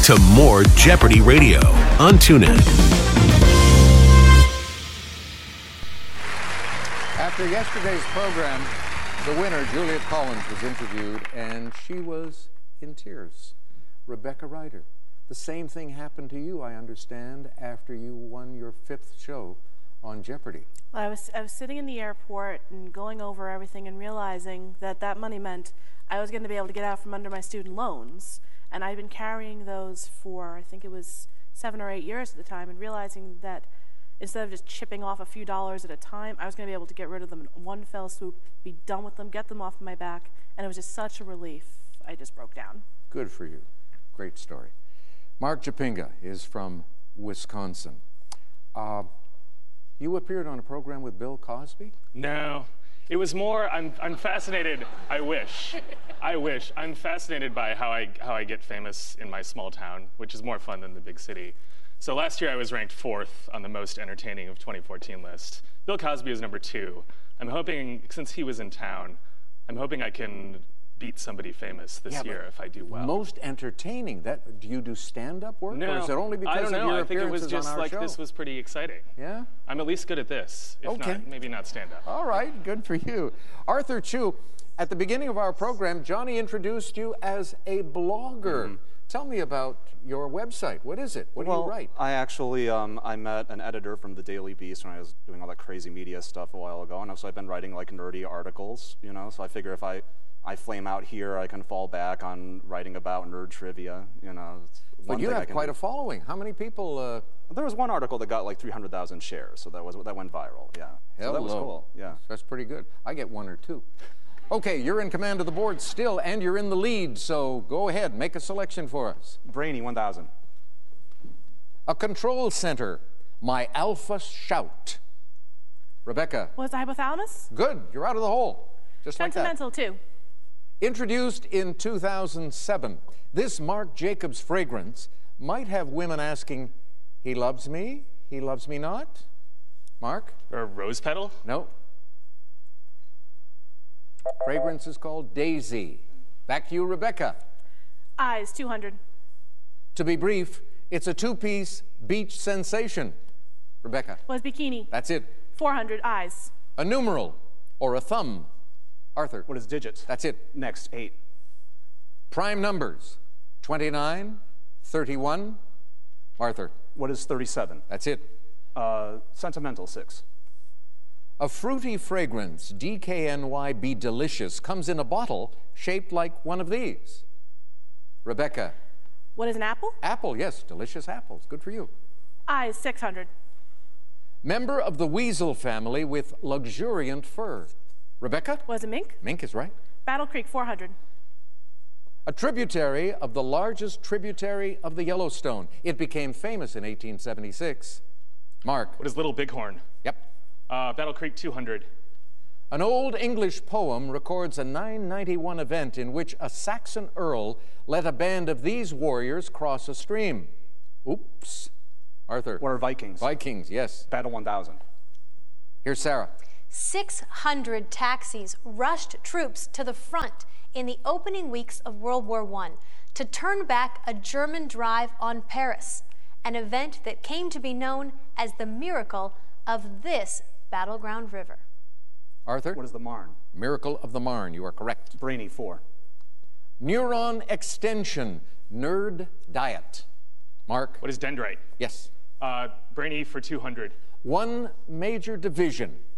to more Jeopardy Radio on TuneIn. After yesterday's program, the winner, Juliet Collins, was interviewed, and she was in tears. Rebecca Ryder, the same thing happened to you, I understand, after you won your 5th show on Jeopardy. I was sitting in the airport and going over everything and realizing that that money meant I was going to be able to get out from under my student loans. And I'd been carrying those for, I think it was 7 or 8 years at the time, and realizing that instead of just chipping off a few dollars at a time, I was going to be able to get rid of them in one fell swoop, be done with them, get them off my back, and it was just such a relief. I just broke down. Good for you. Great story. Mark Japinga is from Wisconsin. You appeared on a program with Bill Cosby? No. It was more, I'm fascinated, I wish. I'm fascinated by how I get famous in my small town, which is more fun than the big city. So last year I was ranked 4th on the most entertaining of 2014 list. Bill Cosby is number 2. I'm hoping, since he was in town, I'm hoping I can beat somebody famous this year if I do well. Most entertaining? Do you do stand-up work? No, or is it only because I don't know. of your I think it was appearances just on our like show? This was pretty exciting. Yeah? I'm at least good at this, if not, maybe not stand-up. All right, good for you. Arthur Chu, at the beginning of our program, Johnny introduced you as a blogger. Mm-hmm. Tell me about your website. What is it? What do you write? I actually, I met an editor from the Daily Beast when I was doing all that crazy media stuff a while ago, and so I've been writing like nerdy articles, you know, so I figure if I flame out here, I can fall back on writing about nerd trivia, you know. But you have quite a following. How many people? There was one article that got like 300,000 shares, so that went viral, yeah. Hello. So that was cool, yeah. That's pretty good. I get 1 or 2. Okay, you're in command of the board still, and you're in the lead, so go ahead, make a selection for us. Brainy, 1,000. A control center, my alpha shout. Rebecca. Was the hypothalamus? Good, you're out of the hole. Just like that. Sentimental, too. Introduced in 2007, this Marc Jacobs fragrance might have women asking, he loves me not? Mark? Or rose petal? No. Fragrance is called Daisy. Back to you, Rebecca. Eyes, 200. To be brief, it's a 2-piece beach sensation. Rebecca. Was bikini. That's it. 400 eyes. A numeral or a thumb. Arthur. What is digits? That's it. Next, 8. Prime numbers. 29, 31. Arthur. What is 37? That's it. Sentimental, 6. A fruity fragrance, DKNY Be Delicious, comes in a bottle shaped like one of these. Rebecca. What is an apple? Apple, yes. Delicious apples. Good for you. Eyes, 600. Member of the weasel family with luxuriant fur. Rebecca? Was it mink? Mink is right. Battle Creek, 400. A tributary of the largest tributary of the Yellowstone. It became famous in 1876. Mark. What is Little Bighorn? Yep. Battle Creek, 200. An old English poem records a 991 event in which a Saxon earl let a band of these warriors cross a stream. Oops. Arthur. What are Vikings? Vikings, yes. Battle 1000. Here's Sarah. 600 taxis rushed troops to the front in the opening weeks of World War I to turn back a German drive on Paris, an event that came to be known as the miracle of this battleground river. Arthur? What is the Marne? Miracle of the Marne, you are correct. Brainy, 4. Neuron extension, nerd diet. Mark? What is dendrite? Yes. Brainy for 200. One major division